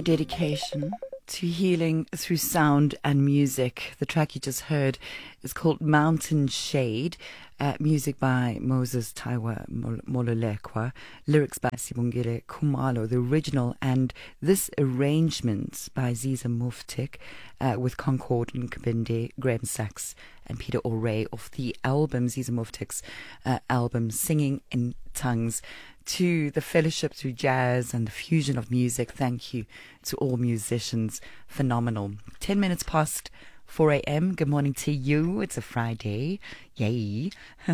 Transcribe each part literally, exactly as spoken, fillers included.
dedication to healing through sound and music. The track you just heard is called Mountain Shade, uh, music by Moses Taiwa Mololekwa, lyrics by Sibongile Kumalo, the original, and this arrangement by Ziza Muftik uh, with Concord and Kabinde, Graham Sachs and Peter O'Ray of the album, Ziza Muftik's uh, album, Singing in Tongues. To the fellowship through jazz and the fusion of music. Thank you to all musicians. Phenomenal. Ten minutes past four a.m. Good morning to you. It's a Friday. Yay.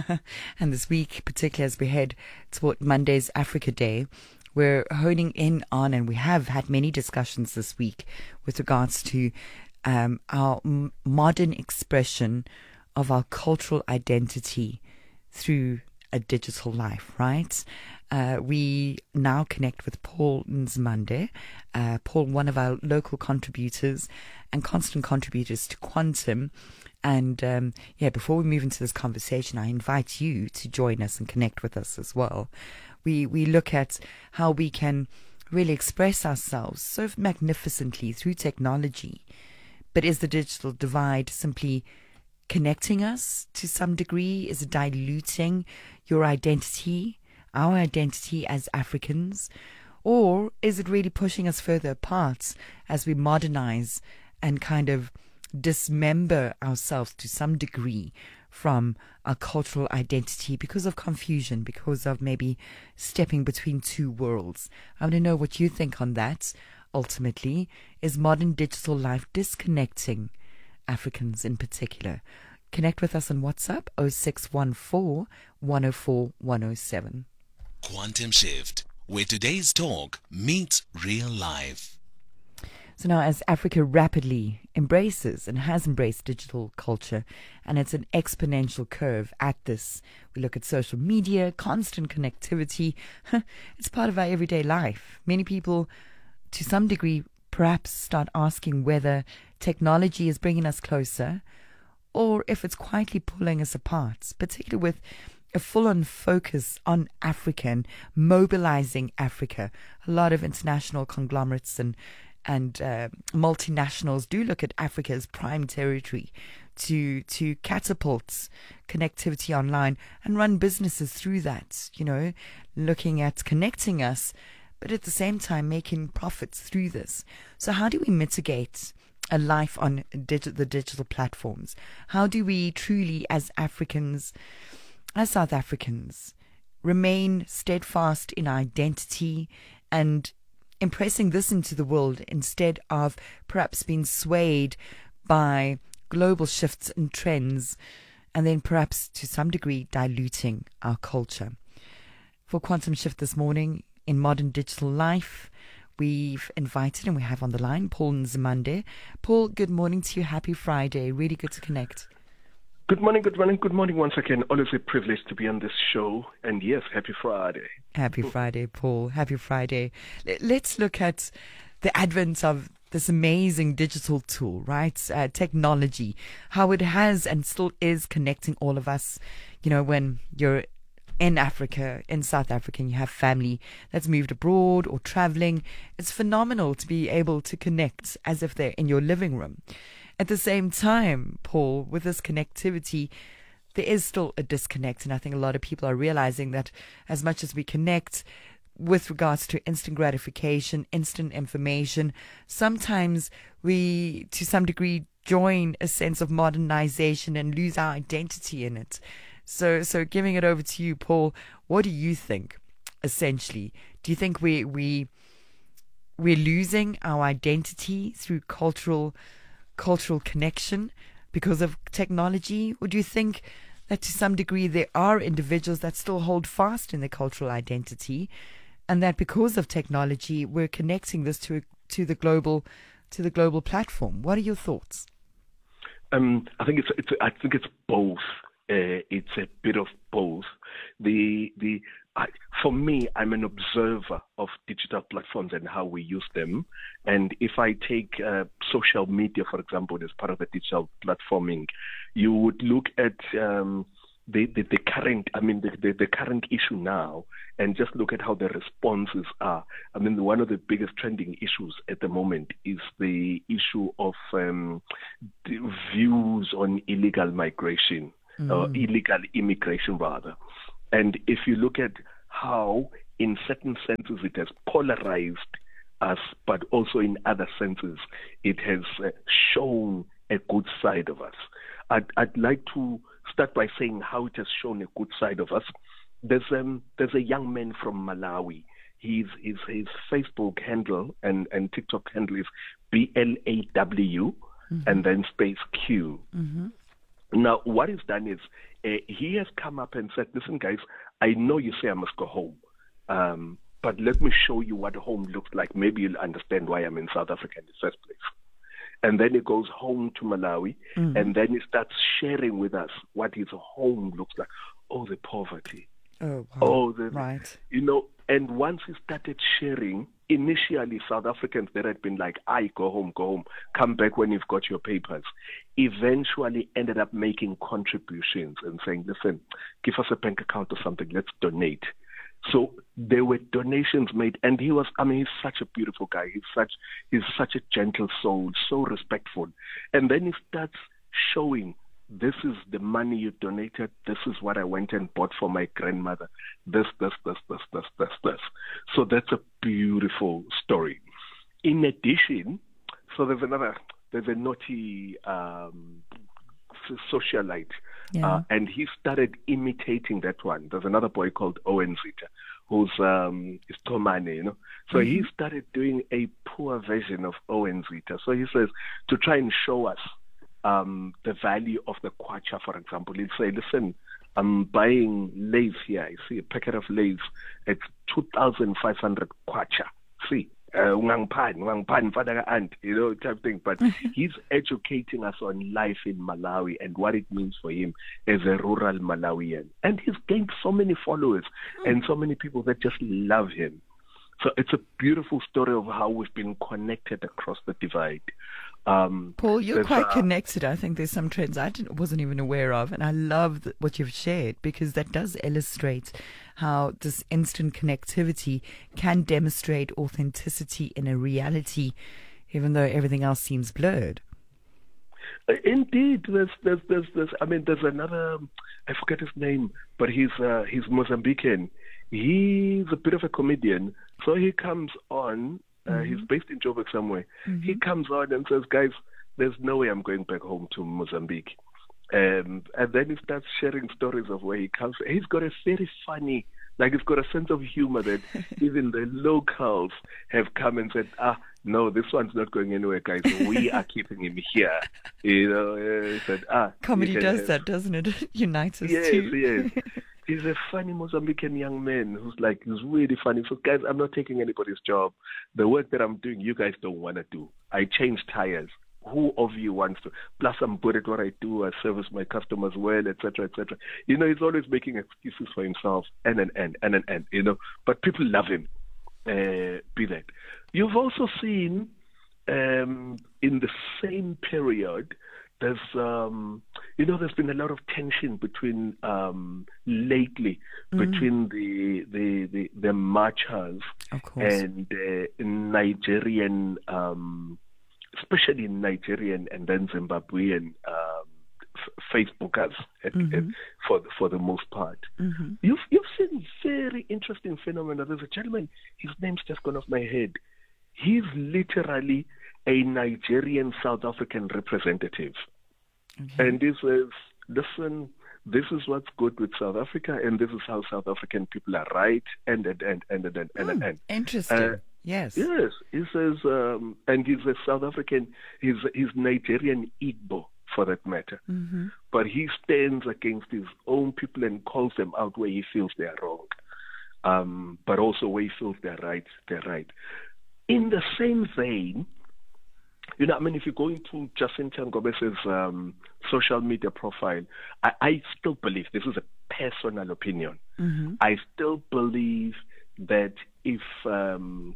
And this week, particularly as we head toward Monday's Africa Day, we're honing in on, and we have had many discussions this week with regards to um, our m- modern expression of our cultural identity through a digital life, right? Uh, we now connect with Paul Nzimande. Uh, Paul, one of our local contributors and constant contributors to Quantum. And um, yeah, before we move into this conversation, I invite you to join us and connect with us as well. We we look at how we can really express ourselves so magnificently through technology. But is the digital divide simply connecting us to some degree? Is it diluting your identity, our identity as Africans? Or is it really pushing us further apart as we modernize and kind of dismember ourselves to some degree from our cultural identity because of confusion, because of maybe stepping between two worlds? I want to know what you think on that. Ultimately, is modern digital life disconnecting Africans in particular? Connect with us on WhatsApp, oh six one four, one oh four, one oh seven. Quantum Shift, where today's talk meets real life. So now, as Africa rapidly embraces and has embraced digital culture, and it's an exponential curve at this, we look at social media, constant connectivity. It's part of our everyday life. Many people, to some degree, perhaps start asking whether technology is bringing us closer or if it's quietly pulling us apart, particularly with a full-on focus on Africa and mobilizing Africa. A lot of international conglomerates and and uh, multinationals do look at Africa as prime territory to to catapult connectivity online and run businesses through that, you know, looking at connecting us, but at the same time making profits through this. So how do we mitigate a life on digi- the digital platforms? How do we truly, as Africans, as South Africans, remain steadfast in our identity and impressing this into the world instead of perhaps being swayed by global shifts and trends, and then perhaps to some degree diluting our culture? For Quantum Shift this morning, in modern digital life, we've invited, and we have on the line, Paul Nzimande. Paul, good morning to you. Happy Friday. Really good to connect. Good morning, good morning, good morning once again. Always a privilege to be on this show. And yes, happy Friday. Happy Friday, Paul. Happy Friday. Let's look at the advent of this amazing digital tool, right? Uh, technology, how it has and still is connecting all of us. You know, when you're in Africa, in South Africa, and you have family that's moved abroad or traveling, it's phenomenal to be able to connect as if they're in your living room. At the same time, Paul, with this connectivity, there is still a disconnect. And I think a lot of people are realizing that as much as we connect with regards to instant gratification, instant information, sometimes we, to some degree, join a sense of modernization and lose our identity in it. So, so giving it over to you, Paul, what do you think, essentially? Do you think we, we, we're losing our identity through cultural cultural connection because of technology? Or do you think that to some degree there are individuals that still hold fast in their cultural identity, and that because of technology we're connecting this to to the global to the global platform? What are your thoughts? Um, I think it's, it's I think it's both. Uh, it's a bit of both. The the I, for me, I'm an observer of digital platforms and how we use them. And if I take uh, social media, for example, as part of a digital platforming, you would look at um, the, the, the current, I mean, the, the, the current issue now, and just look at how the responses are. I mean, one of the biggest trending issues at the moment is the issue of um, the views on illegal migration, mm. or illegal immigration, rather. And if you look at how, in certain senses, it has polarized us, but also in other senses, it has uh, shown a good side of us. I'd, I'd like to start by saying how it has shown a good side of us. There's um there's a young man from Malawi. His his his Facebook handle and, and TikTok handle is B L A W mm-hmm. and then space Q. Mm-hmm. Now, what he's done is uh, he has come up and said, "Listen, guys, I know you say I must go home, um, but let me show you what home looks like. Maybe you'll understand why I'm in South Africa in the first place." And then he goes home to Malawi, mm-hmm. and then he starts sharing with us what his home looks like. Oh, the poverty. Oh, wow. Oh, the, right. You know, and once he started sharing, initially South Africans there had been like, I go home, go home, come back when you've got your papers. Eventually ended up making contributions and saying, listen, give us a bank account or something, let's donate. So there were donations made, and he was, I mean, he's such a beautiful guy. He's such, he's such a gentle soul, so respectful. And then he starts showing, this is the money you donated. This is what I went and bought for my grandmother. This, this, this, this, this, this, this. So that's a beautiful story. In addition, so there's another, there's a naughty um, socialite. Yeah. Uh, and he started imitating that one. There's another boy called Owen Zita, who's um, is Tomane, you know. So mm-hmm. he started doing a poor version of Owen Zita. So he says, to try and show us um, the value of the kwacha, for example, he'd say, listen, I'm buying Lays here. I see a packet of Lays. It's two thousand five hundred kwacha. See? Uh, you know, type thing. But he's educating us on life in Malawi and what it means for him as a rural Malawian. And he's gained so many followers and so many people that just love him. So it's a beautiful story of how we've been connected across the divide. Um, Paul, you're quite uh, connected. I think there's some trends I didn't, wasn't even aware of. And I love th- what you've shared, because that does illustrate how this instant connectivity can demonstrate authenticity in a reality, even though everything else seems blurred. Indeed, there's, there's, there's, there's, I mean, there's another, I forget his name, but he's, uh, he's Mozambican. He's a bit of a comedian. So he comes on, uh, mm-hmm. he's based in Joburg somewhere. Mm-hmm. He comes on and says, guys, there's no way I'm going back home to Mozambique. Um, and then he starts sharing stories of where he comes from. He's got a very funny, like he's got a sense of humor that even the locals have come and said, ah, no, this one's not going anywhere, guys. We are keeping him here. You know, uh, he said, ah. Comedy does have... that, doesn't it? It unites us yes, too. Yes, yes. He's a funny Mozambican young man who's like, he's really funny. So, guys, I'm not taking anybody's job. The work that I'm doing, you guys don't want to do. I change tires. Who of you wants to? Plus, I'm good at what I do. I service my customers well, et cetera, et cetera. You know, he's always making excuses for himself, and and and and and, and you know. But people love him. Uh, be that. You've also seen um, in the same period, there's um, you know, there's been a lot of tension between um, lately mm. between the the the, the marchers and uh, Nigerian. Um, especially Nigerian and then Zimbabwean um, f- Facebookers at, mm-hmm. at, for for the most part. Mm-hmm. You've you've seen very interesting phenomena. There's a gentleman, his name's just gone off my head. He's literally a Nigerian South African representative. Okay. And he says, listen, this is what's good with South Africa, and this is how South African people are right, and and and and and and, and, mm, and. Interesting. Uh, Yes. Yes. He says, um, and he's a South African, he's, he's Nigerian Igbo for that matter. Mm-hmm. But he stands against his own people and calls them out where he feels they are wrong. Um, but also where he feels they're right, they're right. In the same vein, you know, I mean, if you go into Jacinta Ngobes's um, social media profile, I, I still believe, this is a personal opinion, mm-hmm. I still believe that if um,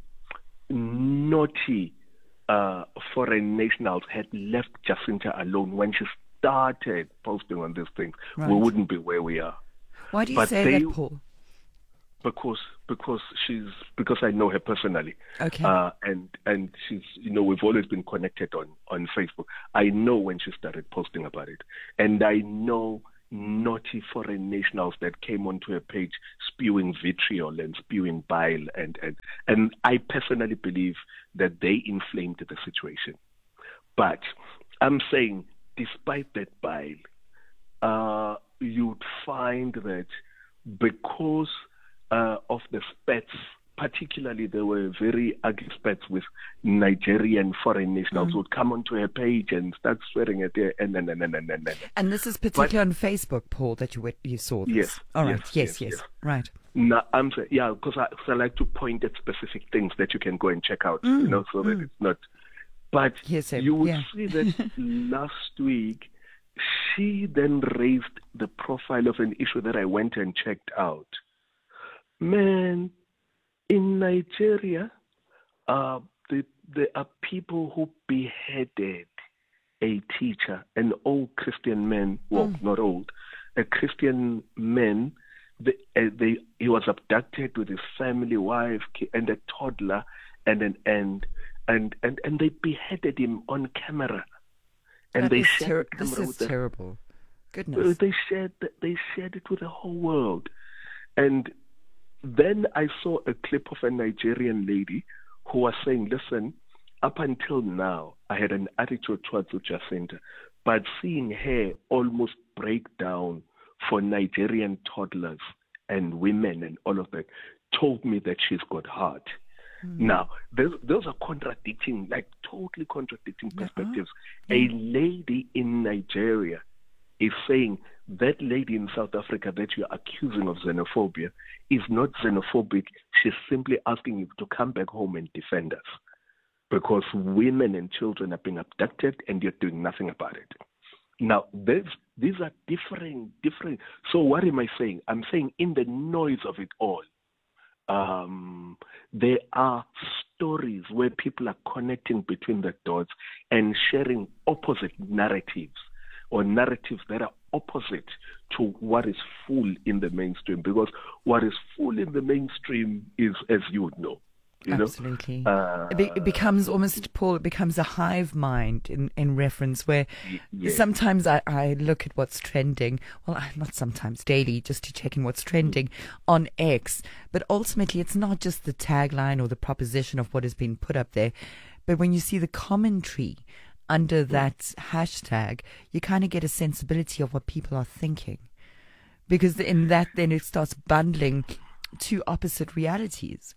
naughty uh, foreign nationals had left Jacinta alone when she started posting on these things, Right. we wouldn't be where we are. Why do you But say they- that, Paul? Because because she's because I know her personally. Okay. Uh, and and she's you know we've always been connected on on Facebook. I know when she started posting about it, and I know naughty foreign nationals that came onto her page spewing vitriol and spewing bile, and and and I personally believe that they inflamed the situation. But I'm saying, despite that bile, uh, you'd find that because uh, of the spats, particularly there were very ugly spats with Nigerian foreign nationals Mm. would come onto her page and start swearing at her, and and and and and, and, and. And this is particularly on Facebook, Paul, that you wit- you saw this. Yes, All right. yes, Yes. Yes. yes, yes. Right. No, I'm saying, yeah, because I, 'cause I like to point at specific things that you can go and check out, you know, so that it's not. But Yes, sir. you would Yeah. see that last week, she then raised the profile of an issue that I went and checked out. Man, in Nigeria, uh, the, there are people who beheaded a teacher, an old Christian man, well, not old, a Christian man. The, uh, they, he was abducted with his family, wife, ki- and a toddler, and an and and and and they beheaded him on camera, and That they is shared ter- the this camera is with the, terrible. uh, Goodness. they shared the, they shared it with the whole world, and then I saw a clip of a Nigerian lady who was saying, "Listen, up until now, I had an attitude towards Jacinta, but seeing her almost break down for Nigerian toddlers and women and all of that told me that she's got heart." Mm. Now, those, those are contradicting, like totally contradicting perspectives. Uh-huh. A lady in Nigeria is saying that lady in South Africa that you're accusing of xenophobia is not xenophobic. She's simply asking you to come back home and defend us because women and children are being abducted and you're doing nothing about it. Now, these are different, different. So what am I saying? I'm saying in the noise of it all, um, there are stories where people are connecting between the dots and sharing opposite narratives or narratives that are opposite to what is full in the mainstream. Because what is full in the mainstream is, as you would know, You Absolutely. Uh, it, be, it becomes almost, Paul, it becomes a hive mind in, in reference where yeah. sometimes I, I look at what's trending. Well, not sometimes, daily, just to checking what's trending on X. But ultimately, it's not just the tagline or the proposition of what has been put up there. But when you see the commentary under that hashtag, you kind of get a sensibility of what people are thinking. Because in that, then it starts bundling two opposite realities.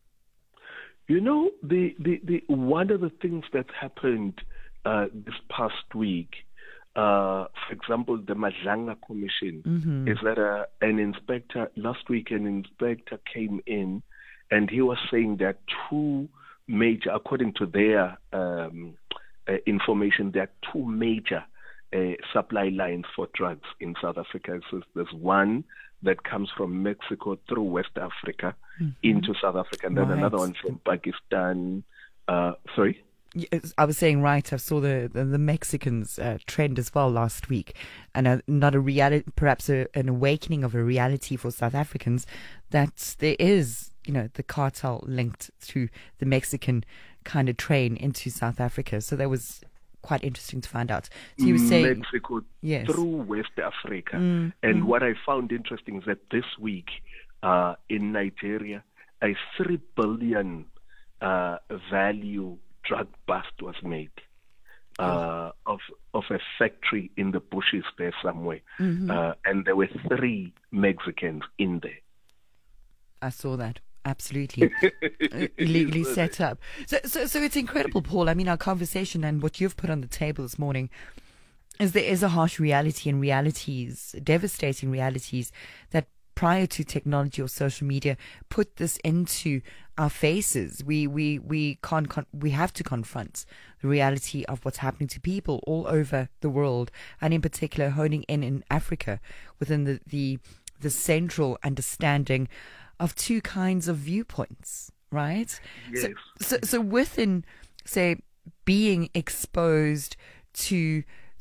You know, the, the, the one of the things that happened uh, this past week, uh, for example, the Madlanga Commission, mm-hmm. is that uh, an inspector, last week an inspector came in and he was saying that two major, according to their um, uh, information, there are two major uh, supply lines for drugs in South Africa. So there's one that comes from Mexico through West Africa mm-hmm. into South Africa, and then right. another one from Pakistan. Uh, sorry? Yes, I was saying, right, I saw the, the, the Mexicans uh, trend as well last week, and a, not a reality, perhaps a, an awakening of a reality for South Africans that there is, you know, the cartel linked to the Mexican kind of train into South Africa. So that was quite interesting to find out. So you were saying Mexico yes. through West Africa. Mm, and mm. what I found interesting is that this week uh, in Nigeria, a three billion uh, value drug bust was made uh, of of a factory in the bushes there somewhere, mm-hmm. uh, and there were three Mexicans in there. I saw that. Absolutely. Illegally set up. So, so, so it's incredible, Paul. I mean, our conversation and what you've put on the table this morning is there is a harsh reality and realities, devastating realities that prior to technology or social media put this into our faces. We, we, we can't, con- we have to confront the reality of what's happening to people all over the world, and in particular honing in in Africa within the, the, the central understanding of two kinds of viewpoints, right? Yes. So, so, so within, say, being exposed to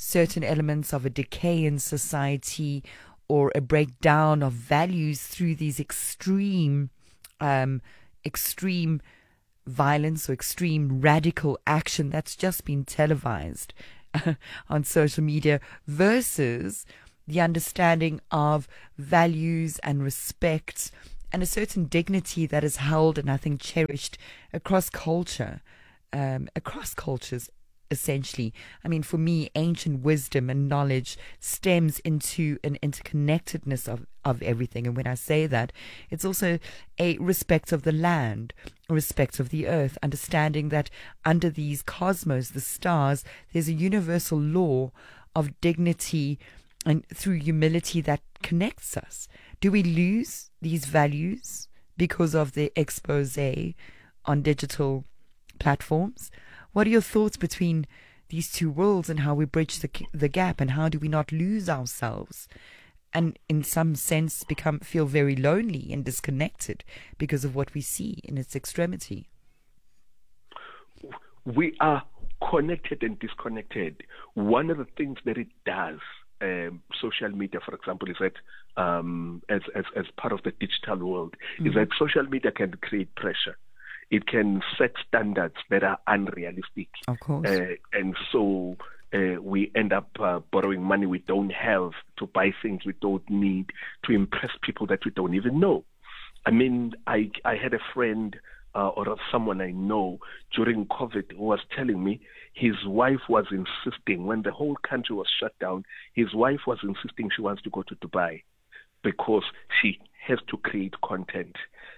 certain elements of a decay in society or a breakdown of values through these extreme, um, extreme violence or extreme radical action that's just been televised on social media versus the understanding of values and respect and a certain dignity that is held and I think cherished across culture, um, across cultures essentially. I mean, for me, ancient wisdom and knowledge stems into an interconnectedness of, of everything. And when I say that, it's also a respect of the land, a respect of the earth, understanding that under these cosmos, the stars, there's a universal law of dignity and through humility that connects us. Do we lose these values because of the expose on digital platforms? What are your thoughts between these two worlds and how we bridge the the gap, and how do we not lose ourselves and in some sense become feel very lonely and disconnected because of what we see in its extremity? We are connected and disconnected. One of the things that it does, Um, social media, for example, is that um, as, as as part of the digital world, mm-hmm. is that social media can create pressure. It can set standards that are unrealistic. Of course. Uh, and so uh, we end up uh, borrowing money we don't have to buy things we don't need to impress people that we don't even know. I mean, I I had a friend Uh, or someone I know during COVID who was telling me his wife was insisting, when the whole country was shut down, his wife was insisting she wants to go to Dubai because she has to create content,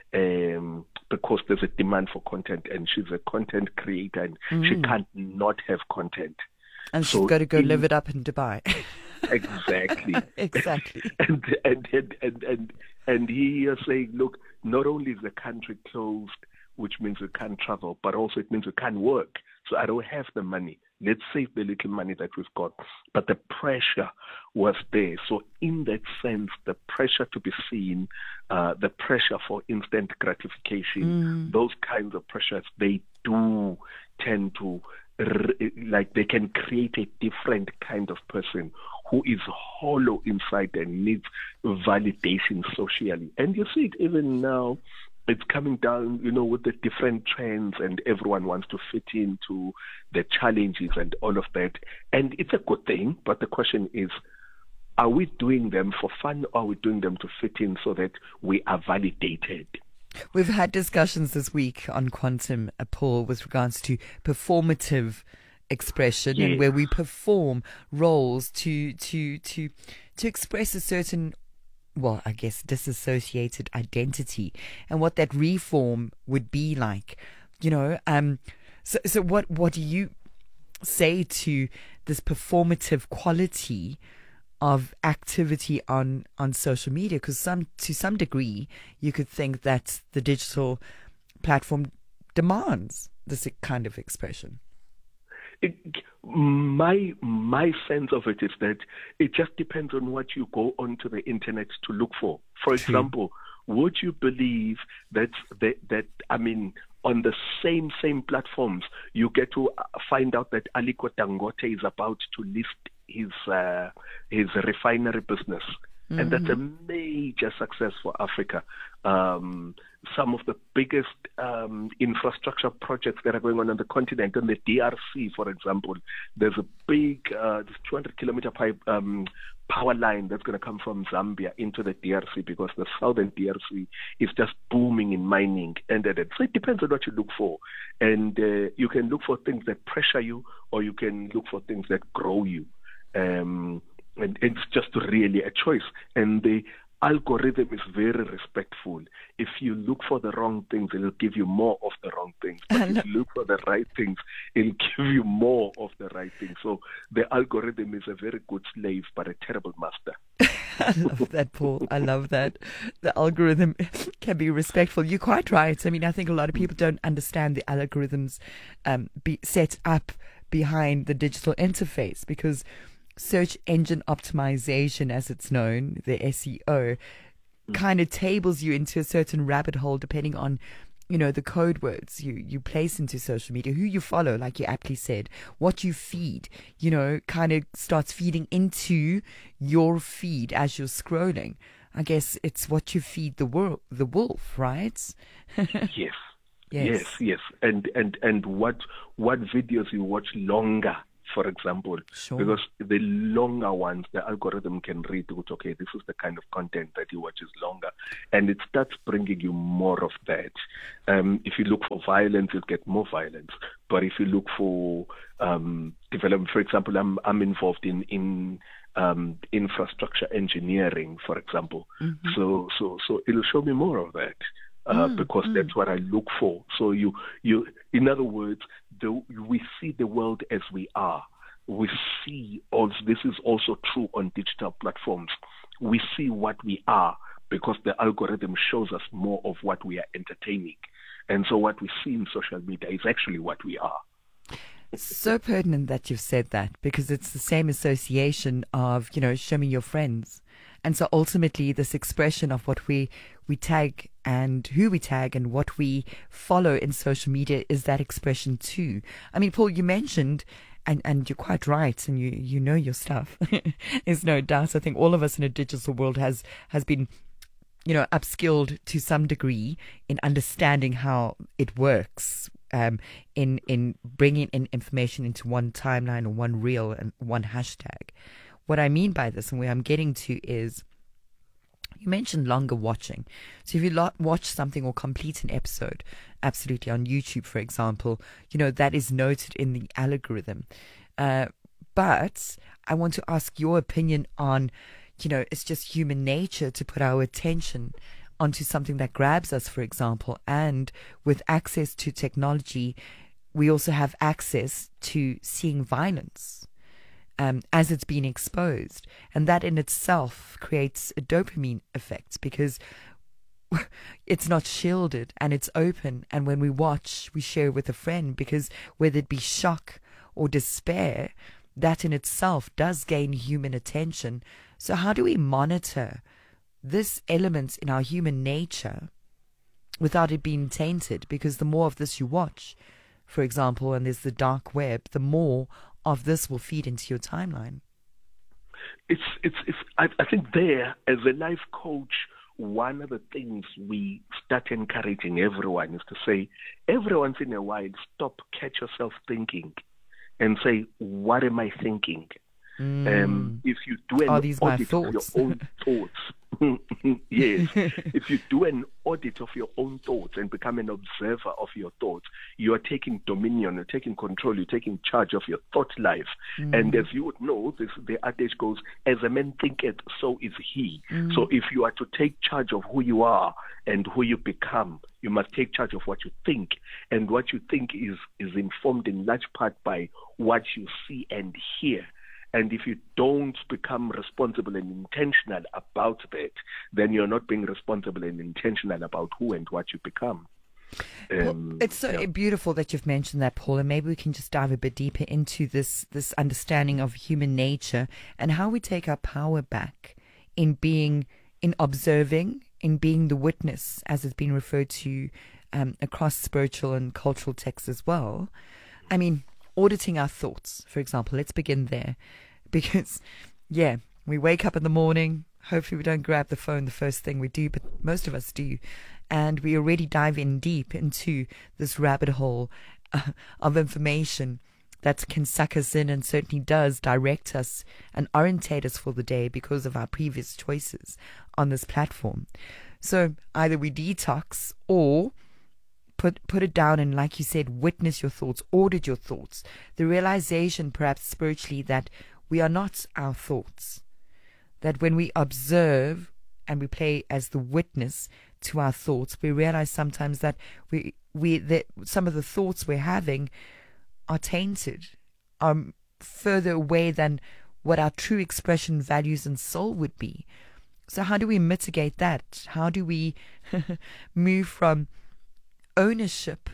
um, because there's a demand for content and she's a content creator and mm. she can't not have content. And so she's got to go in, live it up in Dubai. Exactly. exactly. And, and, and, and, and, and he is saying, look, not only is the country closed, which means we can't travel, but also it means we can't work. So I don't have the money. Let's save the little money that we've got. But the pressure was there. So in that sense, the pressure to be seen, uh, the pressure for instant gratification, mm. those kinds of pressures, they do tend to, like they can create a different kind of person who is hollow inside and needs validation socially. And you see it even now. It's coming down, you know, with the different trends, and everyone wants to fit into the challenges and all of that. And it's a good thing, but the question is, are we doing them for fun, or are we doing them to fit in so that we are validated? We've had discussions this week on Quantum, uh, Paul, with regards to performative expression, yes. and where we perform roles to to to to express a certain, well, I guess, disassociated identity, and what that reform would be like, you know. Um, so, so what, what do you say to this performative quality of activity on, on social media? Because some, to some degree, you could think that the digital platform demands this kind of expression. It, my my sense of it is that it just depends on what you go onto the internet to look for. For True. example, would you believe that that, that I mean, on the same same platforms, you get to find out that Aliko Dangote is about to list his uh, his refinery business. Mm-hmm. And that's a major success for Africa. Um, some of the biggest um, infrastructure projects that are going on on the continent, on the D R C, for example, there's a big uh, two hundred kilometer pipe um, power line that's going to come from Zambia into the D R C, because the southern D R C is just booming in mining. And uh, so it depends on what you look for. And uh, you can look for things that pressure you, or you can look for things that grow you. Um, And it's just really a choice. And the algorithm is very respectful. If you look for the wrong things, it'll give you more of the wrong things. But if you look for the right things, it'll give you more of the right things. So the algorithm is a very good slave, but a terrible master. I love that, Paul. I love that. The algorithm can be respectful. You're quite right. I mean, I think a lot of people don't understand the algorithms um, be set up behind the digital interface, because search engine optimization, as it's known, the S E O, kind of tables you into a certain rabbit hole depending on you know, the code words you, you place into social media, who you follow, like you aptly said, what you feed, you know, kind of starts feeding into your feed as you're scrolling. I guess it's what you feed the world, the wolf, right? Yes. Yes. Yes, yes. And, and, and what, what videos you watch longer, for example, Sure. because the longer ones, the algorithm can read, okay, this is the kind of content that you watch is longer, and it starts bringing you more of that. Um, if you look for violence, you'll get more violence. But if you look for um, development, for example, I'm I'm involved in in um, infrastructure engineering, for example. Mm-hmm. So so so it'll show me more of that. Uh, mm, because mm. that's what I look for. So you, you, in other words, the, we see the world as we are. We see also, this is also true on digital platforms. We see what we are because the algorithm shows us more of what we are entertaining. And so what we see in social media is actually what we are. It's so pertinent that you've said that, because it's the same association of, you know, show me your friends. And so ultimately this expression of what we, we tag and who we tag and what we follow in social media is that expression too. I mean, Paul, you mentioned, and, and you're quite right, and you, you know your stuff. There's no doubt. I think all of us in a digital world has, has been, you know, upskilled to some degree in understanding how it works, um, in, in bringing in information into one timeline or one reel and one hashtag. What I mean by this and where I'm getting to is, you mentioned longer watching. So if you lo- watch something or complete an episode, absolutely on YouTube, for example, you know, that is noted in the algorithm. Uh, but I want to ask your opinion on, you know, it's just human nature to put our attention onto something that grabs us, for example. And with access to technology, we also have access to seeing violence. Um, as it's being exposed. And that in itself creates a dopamine effect because it's not shielded and it's open. And when we watch, we share with a friend, because whether it be shock or despair, that in itself does gain human attention. So how do we monitor this element in our human nature without it being tainted? Because the more of this you watch, for example, and there's the dark web, the more of this will feed into your timeline. It's, it's, it's, I, I think there, as a life coach, one of the things we start encouraging everyone is to say, every once in a while, stop, catch yourself thinking and say, what am I thinking? Mm. Um, if you do an Are these audit my of your own thoughts, yes, if you do an audit of your own thoughts and become an observer of your thoughts, you are taking dominion, you're taking control, you're taking charge of your thought life. Mm. And as you would know, this, the adage goes, as a man thinketh, so is he. Mm. So if you are to take charge of who you are and who you become, you must take charge of what you think. And what you think is, is informed in large part by what you see and hear. And if you don't become responsible and intentional about that, then you're not being responsible and intentional about who and what you become. Um, well, it's so yeah. beautiful that you've mentioned that, Paul, and maybe we can just dive a bit deeper into this, this understanding of human nature and how we take our power back in being, in observing, in being the witness, as it's been referred to um, across spiritual and cultural texts as well. I mean, auditing our thoughts, for example. Let's begin there. Because, yeah, we wake up in the morning, hopefully we don't grab the phone the first thing we do, but most of us do. And we already dive in deep into this rabbit hole uh, of information that can suck us in and certainly does direct us and orientate us for the day because of our previous choices on this platform. So either we detox or Put put it down and, like you said, witness your thoughts, audit your thoughts. The realization, perhaps spiritually, that we are not our thoughts. That when we observe and we play as the witness to our thoughts, we realize sometimes that we we that some of the thoughts we're having are tainted, are further away than what our true expression, values, and soul would be. So how do we mitigate that? How do we move from ownership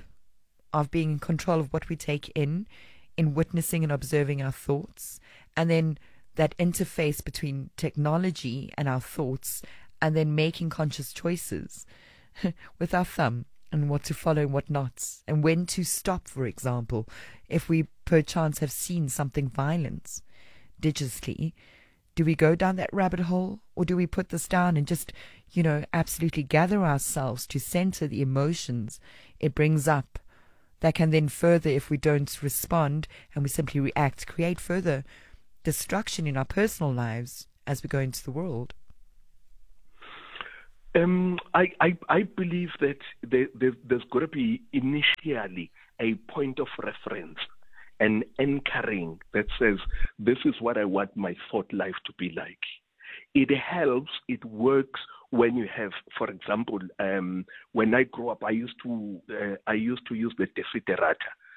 of being in control of what we take in, in witnessing and observing our thoughts, and then that interface between technology and our thoughts, and then making conscious choices with our thumb and what to follow and what not, and when to stop, for example, if we perchance have seen something violent digitally. Do we go down that rabbit hole, or do we put this down and just, you know, absolutely gather ourselves to center the emotions it brings up that can then further, if we don't respond and we simply react, create further destruction in our personal lives as we go into the world? Um, I, I, I believe that there, there, there's got to be initially a point of reference, an anchoring that says, this is what I want my thought life to be like. It helps, it works when you have, for example, um, when I grew up, I used to uh, I used to use the desiderata.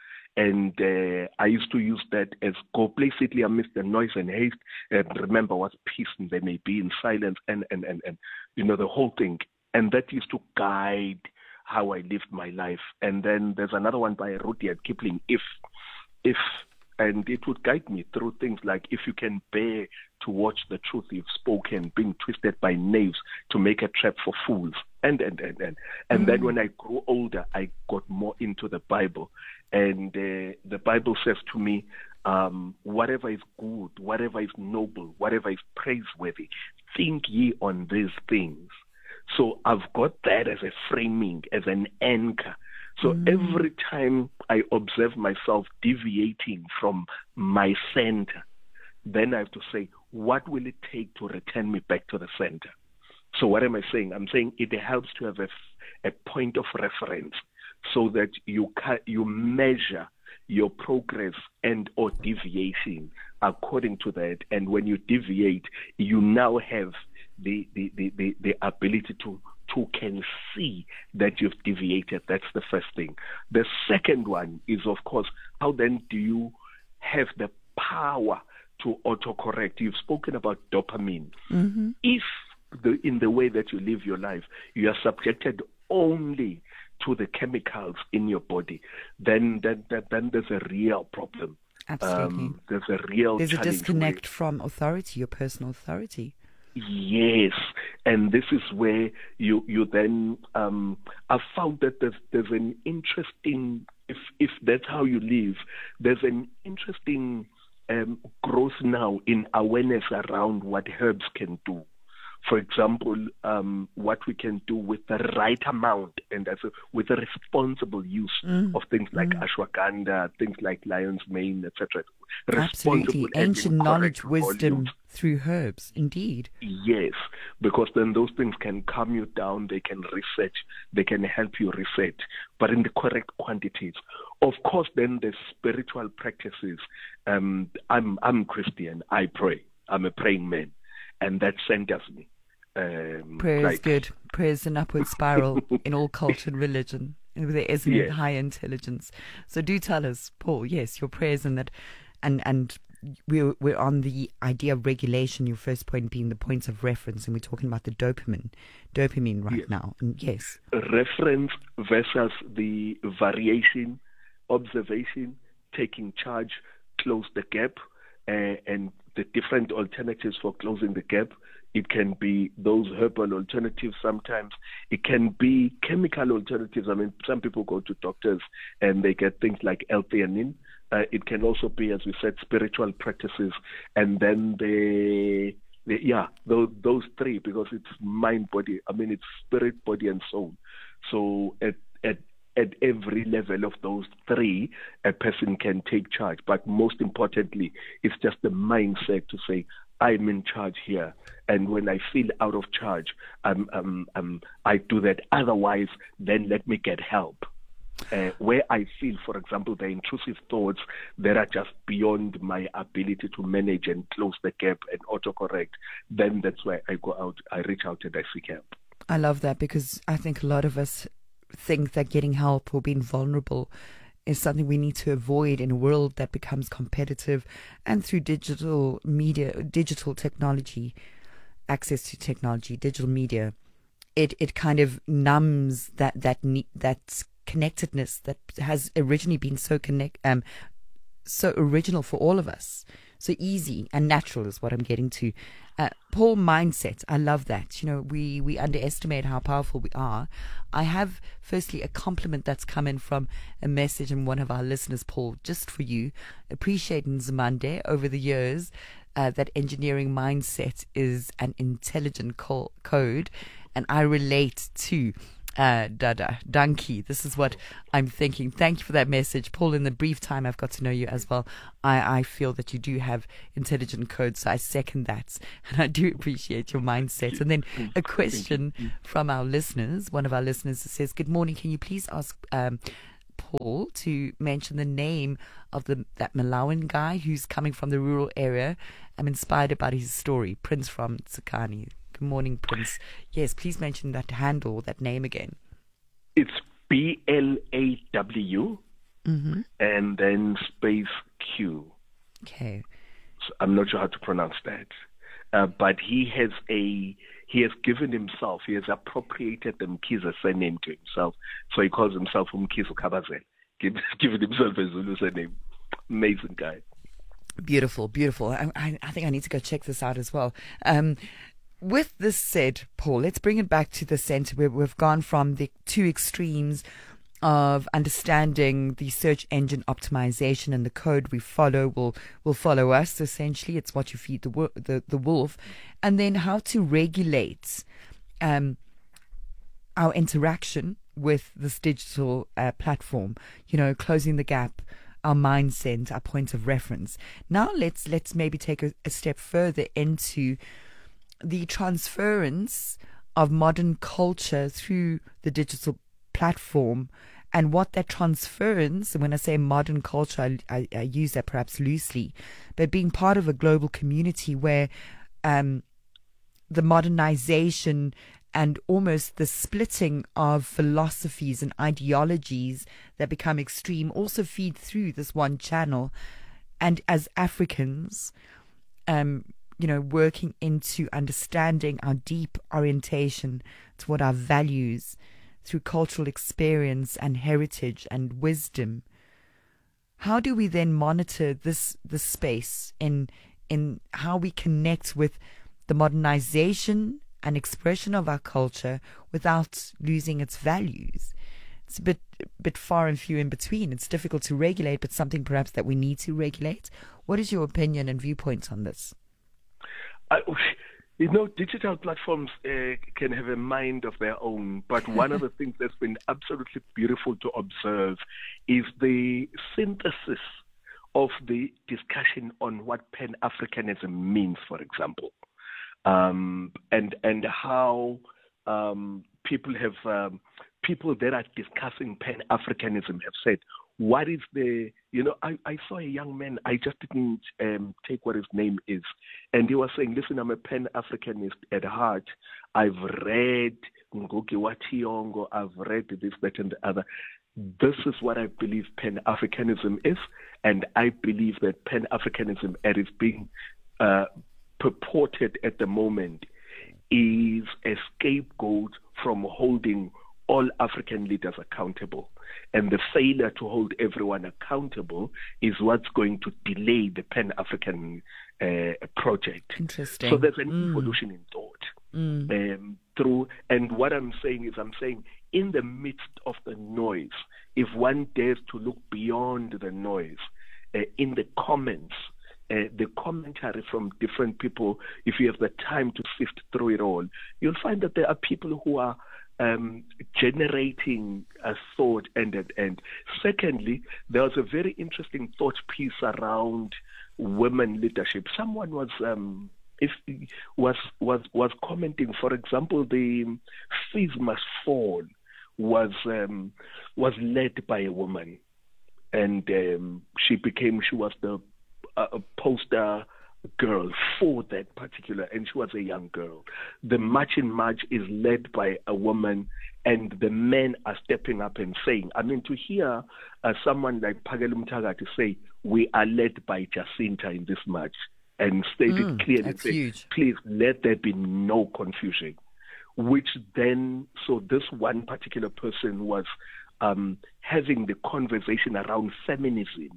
And uh, I used to use that as go place Italy amidst the noise and haste, and remember what's peace and they may be in silence, and, and, and, and, you know, the whole thing. And that used to guide how I lived my life. And then there's another one by Rudyard Kipling, if, if, and it would guide me through things like, if you can bear to watch the truth you've spoken being twisted by knaves to make a trap for fools. And, and, and, and, and mm-hmm. then when I grew older, I got more into the Bible. And uh, the Bible says to me, um, whatever is good, whatever is noble, whatever is praiseworthy, think ye on these things. So I've got that as a framing, as an anchor. So mm. every time I observe myself deviating from my center, then I have to say, what will it take to return me back to the center? So what am I saying? I'm saying it helps to have a, a point of reference, so that you ca- you measure your progress and or deviation according to that. And when you deviate, you now have the the, the, the, the ability to, to can see that you've deviated. That's the first thing. The second one is, of course, how then do you have the power to autocorrect? You've spoken about dopamine. Mm-hmm. If the, in the way that you live your life, you are subjected only to the chemicals in your body, then then then, then there's a real problem. Absolutely. Um, there's a real There's a disconnect where, from authority, your personal authority. Yes, and this is where you you then um, I've found that there's there's an interesting, if if that's how you live, there's an interesting um, growth now in awareness around what herbs can do. For example, um, what we can do with the right amount and as a, with a responsible use mm. of things like mm. ashwagandha, things like lion's mane, et cetera. Absolutely, ancient knowledge, wisdom volumes. Through herbs, indeed. Yes, because then those things can calm you down, they can reset, they can help you reset, but in the correct quantities. Of course, then the spiritual practices. Um, I'm I'm Christian. I pray. I'm a praying man, and that centers me. Um, Prayer like, is good. Prayer is an upward spiral in all culture and religion. There is an yes. high intelligence. So do tell us, Paul. Yes, your prayers and that, and and we're we're on the idea of regulation. Your first point being the points of reference, and we're talking about the dopamine, dopamine right yes. now. And yes, reference versus the variation, observation, taking charge, close the gap, uh, and the different alternatives for closing the gap. It can be those herbal alternatives sometimes. It can be chemical alternatives. I mean, some people go to doctors and they get things like L-theanine. Uh, it can also be, as we said, spiritual practices. And then they, they yeah, those, those three, because it's mind, body. I mean, it's spirit, body, and soul. So at, at At every level of those three, a person can take charge. But most importantly, it's just the mindset to say, I'm in charge here. And when I feel out of charge, um, um, um, I do that. Otherwise, then let me get help. Uh, where I feel, for example, the intrusive thoughts that are just beyond my ability to manage and close the gap and autocorrect, then that's why I go out, I reach out and I seek help. I love that, because I think a lot of us think that getting help or being vulnerable is something we need to avoid in a world that becomes competitive, and through digital media, digital technology, access to technology, digital media, it, it kind of numbs that that that connectedness that has originally been so connect um so original for all of us, so easy and natural is what I'm getting to. Uh, Paul, mindset. I love that. You know, we, we underestimate how powerful we are. I have, firstly, a compliment that's come in from a message from one of our listeners, Paul, just for you. Appreciating Nzimande over the years, uh, that engineering mindset is an intelligent co- code. And I relate to uh, Dada, Donkey. This is what I'm thinking. Thank you for that message. Paul, in the brief time I've got to know you as well, I, I feel that you do have intelligent code, so I second that. And I do appreciate your mindset. And then a question from our listeners. One of our listeners says, good morning, can you please ask um, Paul to mention the name of the that Malawian guy who's coming from the rural area? I'm inspired about his story. Prince from Tsakani. Good morning, Prince. Yes, please mention that handle, that name again. It's B L A W Mm-hmm. and then space Q. Okay. So I'm not sure how to pronounce that. Uh, but he has a he has given himself, he has appropriated the Mkhize surname to himself. So he calls himself Mkhize Kabaze, giving himself a Zulu surname. Amazing guy. Beautiful, beautiful. I, I, I think I need to go check this out as well. Um, with this said, Paul, let's bring it back to the center where we've gone from the two extremes of understanding the search engine optimization, and the code we follow will will follow us. Essentially, it's what you feed the wo- the, the wolf, and then how to regulate um, our interaction with this digital uh, platform. You know, closing the gap, our mindset, our point of reference. Now let's let's maybe take a, a step further into the transference of modern culture through the digital platform, and what that transference, and when I say modern culture, I, I, I use that perhaps loosely, but being part of a global community where um, the modernization and almost the splitting of philosophies and ideologies that become extreme also feed through this one channel. And as Africans, um, you know, working into understanding our deep orientation toward our values through cultural experience and heritage and wisdom, how do we then monitor this this space in in how we connect with the modernization and expression of our culture without losing its values? It's a bit bit far and few in between. It's difficult to regulate, but something perhaps that we need to regulate. What is your opinion and viewpoints on this? I, you know, digital platforms uh, can have a mind of their own, but one of the things that's been absolutely beautiful to observe is the synthesis of the discussion on what Pan-Africanism means, for example, um, and and how um, people have um, people that are discussing Pan-Africanism have said, what is the, you know, I, I saw a young man, I just didn't um, take what his name is, and he was saying, listen, I'm a Pan-Africanist at heart. I've read Ngugi wa Thiong'o, I've read this, that, and the other. This is what I believe Pan-Africanism is, and I believe that Pan-Africanism, as it's being uh, purported at the moment, is a scapegoat from holding all African leaders accountable. And the failure to hold everyone accountable is what's going to delay the Pan-African uh, project. Interesting. So there's an Mm. evolution in thought. Mm. Um, through, and what I'm saying is, I'm saying in the midst of the noise, if one dares to look beyond the noise, uh, in the comments, uh, the commentary from different people, if you have the time to sift through it all, you'll find that there are people who are Um, generating a thought end at end. Secondly, there was a very interesting thought piece around women leadership. Someone was um, if was was was commenting, for example, the Fees Must Fall was um, was led by a woman, and um, she became she was the uh, poster girl for that particular, and she was a young girl. The March in March is led by a woman, and the men are stepping up and saying, I mean, to hear uh, someone like Phakela Mthakathi say, we are led by Jacinta in this march, and state Mm, it clearly, that's say, huge. please let there be no confusion. Which then, so this one particular person was um, having the conversation around feminism,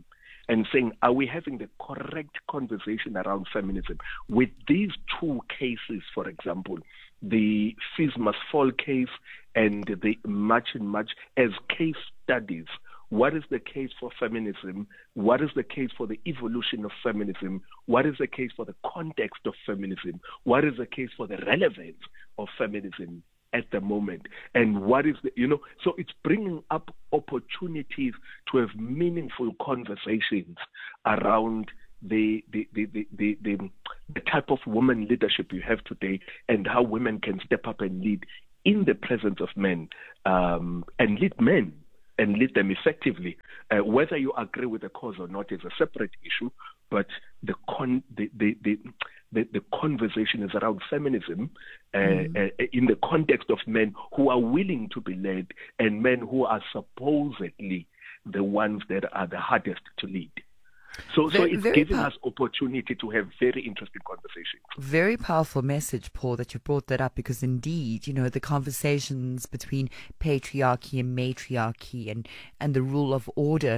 and saying, are we having the correct conversation around feminism? With these two cases, for example, the Fees Must Fall case and the March and March as case studies. What is the case for feminism? What is the case for the evolution of feminism? What is the case for the context of feminism? What is the case for the relevance of feminism at the moment? And what is the, you know, so it's bringing up opportunities to have meaningful conversations around the the, the, the, the, the, the type of woman leadership you have today and how women can step up and lead in the presence of men, um, and lead men and lead them effectively. Uh, whether you agree with the cause or not is a separate issue, but the con the the, the, the, the conversation is around feminism uh, mm. uh, in the context of men who are willing to be led and men who are supposedly the ones that are the hardest to lead. So, so very, it's very giving pow- us opportunity to have very interesting conversations. Very powerful message, Paul, that you brought that up, because indeed, you know, the conversations between patriarchy and matriarchy and, and the rule of order,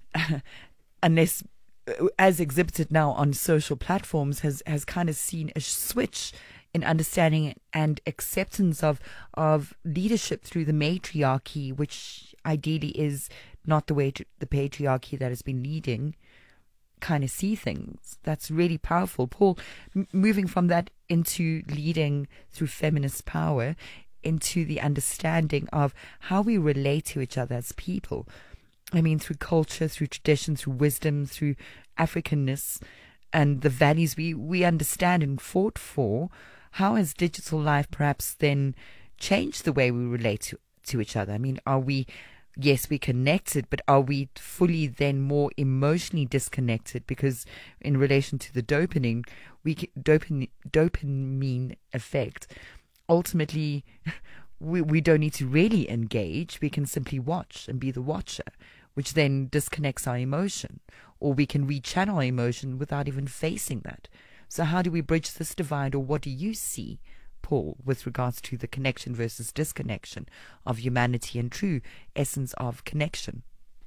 unless, as exhibited now on social platforms, has, has kind of seen a switch in understanding and acceptance of of leadership through the matriarchy, which ideally is not the way to the patriarchy that has been leading kind of see things. That's really powerful. Paul, m- moving from that into leading through feminist power into the understanding of how we relate to each other as people. I mean, through culture, through tradition, through wisdom, through Africanness, and the values we, we understand and fought for. How has digital life perhaps then changed the way we relate to, to each other? I mean, are we... Yes, we're connected, but are we fully then more emotionally disconnected? Because in relation to the dopamine, we dopamine, dopamine effect, ultimately, we, we don't need to really engage. We can simply watch and be the watcher, which then disconnects our emotion. Or we can rechannel our emotion without even facing that. So how do we bridge this divide, or what do you see, Paul, with regards to the connection versus disconnection of humanity and true essence of connection?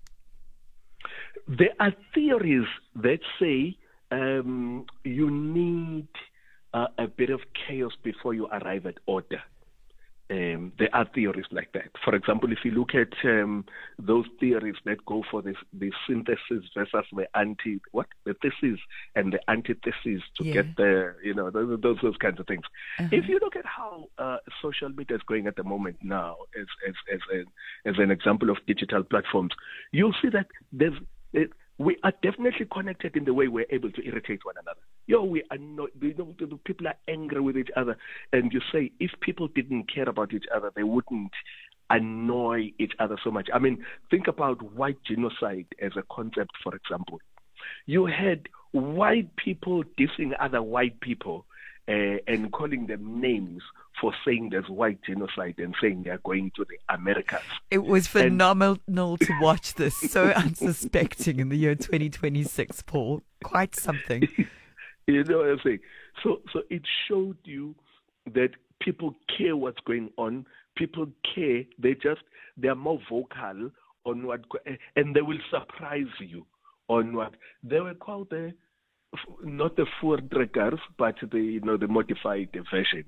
There are theories that say um, you need uh, a bit of chaos before you arrive at order. Um, there are theories like that. For example, if you look at um, those theories that go for this, the synthesis versus the anti, what the thesis and the antithesis to yeah. get the, you know, those those, those kinds of things. Uh-huh. If you look at how uh, social media is going at the moment now, as as as, a, as an example of digital platforms, you'll see that there's it, we are definitely connected in the way we're able to irritate one another. Yo, we are not, you know, people are angry with each other. And you say, if people didn't care about each other, they wouldn't annoy each other so much. I mean, think about white genocide as a concept, for example. You had white people dissing other white people uh, and calling them names for saying there's white genocide and saying they're going to the Americas. It was phenomenal and to watch this, so unsuspecting in the year twenty twenty-six, Paul. Quite something. You know what I'm saying? So, so it showed you that people care what's going on. People care. They just, they're more vocal on what, and they will surprise you on what. They were called the, not the Voortrekkers, but the, you know, the modified version.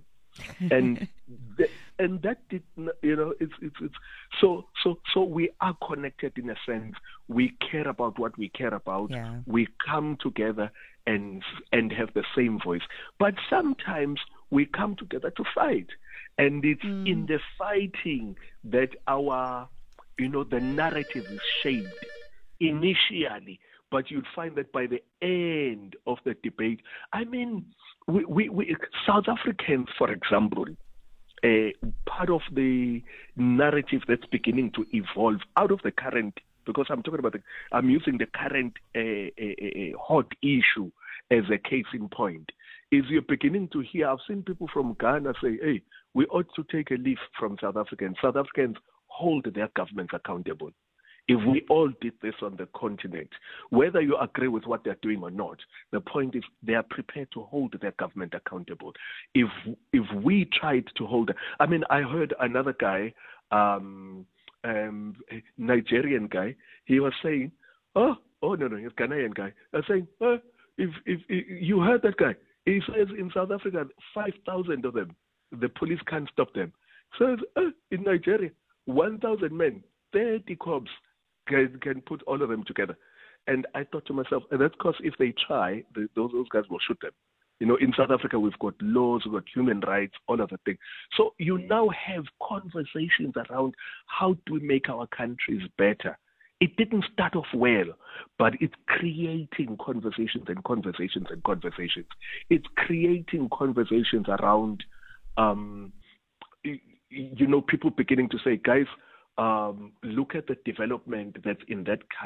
and the, and that did not, you know, it's it's it's so so so we are connected in a sense. We care about what we care about. Yeah. We come together and and have the same voice. But sometimes we come together to fight, and it's mm. in the fighting that our, you know, the narrative is shaped initially. But you'd find that by the end of the debate, I mean, we, we, we South Africans, for example, uh, part of the narrative that's beginning to evolve out of the current, because I'm talking about, the, I'm using the current uh, uh, uh, hot issue as a case in point, is you're beginning to hear, I've seen people from Ghana say, hey, we ought to take a leaf from South Africans. South Africans hold their governments accountable. If we all did this on the continent, whether you agree with what they're doing or not, the point is they are prepared to hold their government accountable. If if we tried to hold, I mean, I heard another guy, um, um, Nigerian guy, he was saying, oh, oh no, no, he's a Ghanaian guy. They're saying, uh, if, if if you heard that guy, he says in South Africa, five thousand of them, the police can't stop them. Says uh, in Nigeria, one thousand men, thirty cops can can put all of them together. And I thought to myself, and that's because if they try, the, those those guys will shoot them. You know, in South Africa, we've got laws, we've got human rights, all of that thing. So you now have conversations around how do we make our countries better. It didn't start off well, but it's creating conversations and conversations and conversations. It's creating conversations around, um, you know, people beginning to say, guys, um, look at the development that's in that country.